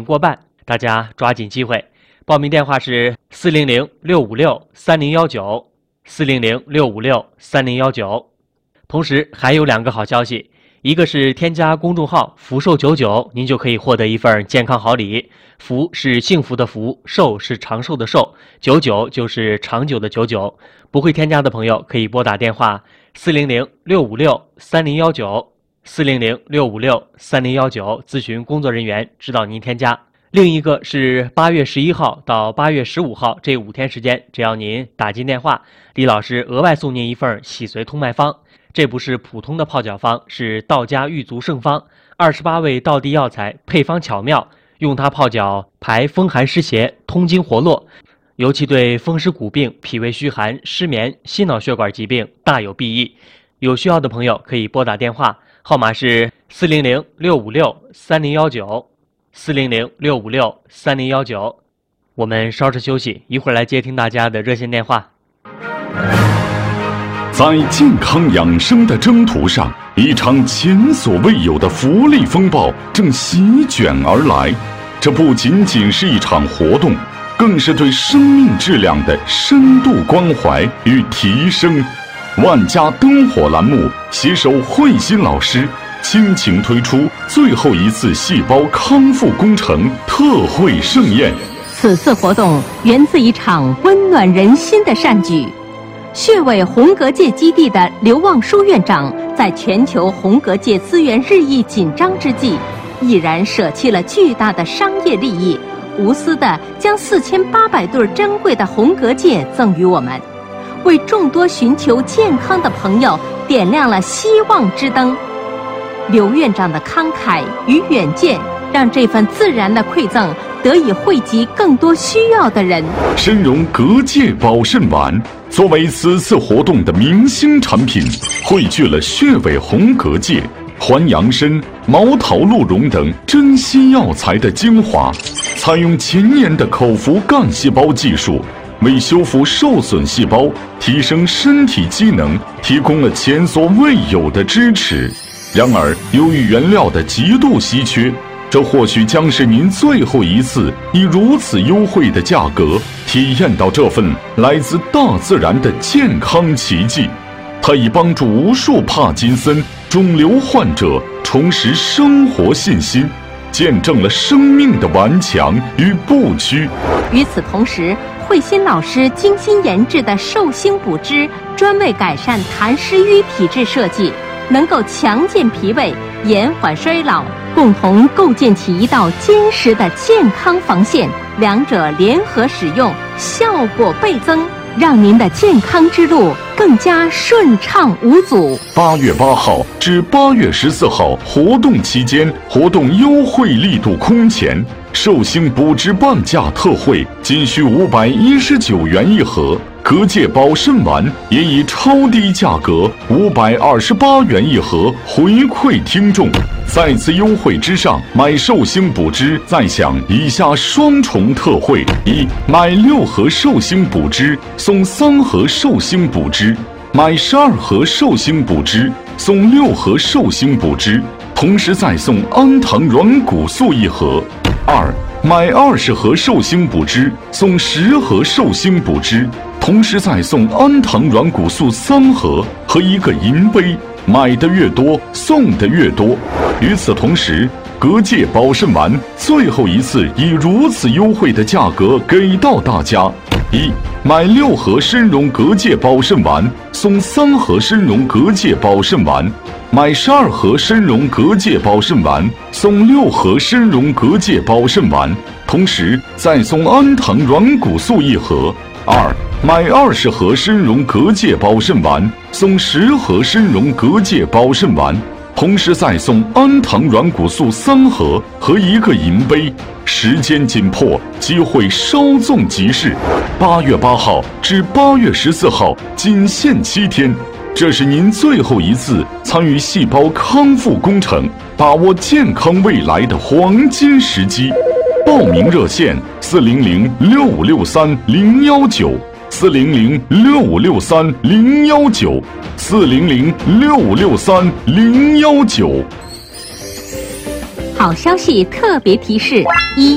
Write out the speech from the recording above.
过半，大家抓紧机会。报名电话是400-656-3019，400-656-3019。同时还有2个好消息，一个是添加公众号福寿99，您就可以获得一份健康好礼。福是幸福的福，寿是长寿的寿，99就是长久的99。不会添加的朋友可以拨打电话400-656-3019，400-656-3019咨询工作人员指导您添加。另一个是8月11号到8月15号这5天时间，只要您打进电话，李老师额外送您一份洗髓通脉方。这不是普通的泡脚方，是道家玉足圣方，28味道地药材，配方巧妙，用它泡脚排风寒湿邪，通经活络，尤其对风湿骨病、脾胃虚寒、失眠、心脑血管疾病大有裨益。有需要的朋友可以拨打电话，号码是400-656-3019，400-656-3019。我们稍事休息，一会儿来接听大家的热线电话。 在健康养生的征途上，一场前所未有的福利风暴正席卷而来。这不仅仅是一场活动，更是对生命质量的深度关怀与提升。万家灯火栏目携手慧心老师倾情推出最后一次细胞康复工程特惠盛宴。 此次活动源自一场温暖人心的善举。穴位红格界基地的刘望舒院长，在全球红格界资源日益紧张之际，毅然舍弃了巨大的商业利益，无私地将4800对珍贵的红格界赠予我们，为众多寻求健康的朋友点亮了希望之灯。刘院长的慷慨与远见，让这份自然的馈赠得以惠及更多需要的人。 参茸格界保肾丸作为此次活动的明星产品，汇聚了穴位红格界、环阳参、毛桃鹿茸等珍稀药材的精华，采用前沿的口服干细胞技术，为修复受损细胞、提升身体机能提供了前所未有的支持。然而，由于原料的极度稀缺，这或许将是您最后一次以如此优惠的价格体验到这份来自大自然的健康奇迹。它已帮助无数帕金森、肿瘤患者重拾生活信心，见证了生命的顽强与不屈。 与此同时，慧心老师精心研制的寿星补汁，专为改善痰湿瘀体质设计，能够强健脾胃，延缓衰老，共同构建起一道坚实的健康防线。两者联合使用，效果倍增，让您的健康之路更加顺畅无阻。 8月8号至8月14号活动期间，活动优惠力度空前，寿星补汁半价特惠，仅需519元一盒。格界保肾丸也以超低价格528元一盒回馈听众。在此优惠之上，买寿星补汁再享以下双重特惠：一、买6盒寿星补汁送3盒寿星补汁，买12盒寿星补汁送6盒寿星补汁，同时再送氨糖软骨素1盒。二、买20盒寿星补汁送10盒寿星补汁，同时再送氨糖软骨素3盒和1个银杯，买的越多送的越多。与此同时，格界保肾丸最后一次以如此优惠的价格给到大家：一、买6盒参茸格界保肾丸送3盒参茸格界保肾丸，买12盒参茸格界保肾丸送6盒参茸格界保肾丸，同时再送氨糖软骨素1盒。二、买20盒参茸格界保肾丸送10盒参茸格界保肾丸，同时再送氨糖软骨素3盒和1个银杯。时间紧迫，机会稍纵即逝。8月8号至8月14号，仅限7天。这是您最后一次参与细胞康复工程，把握健康未来的黄金时机。报名热线400-6563-019，400-6563-019。 好消息特别提示：一、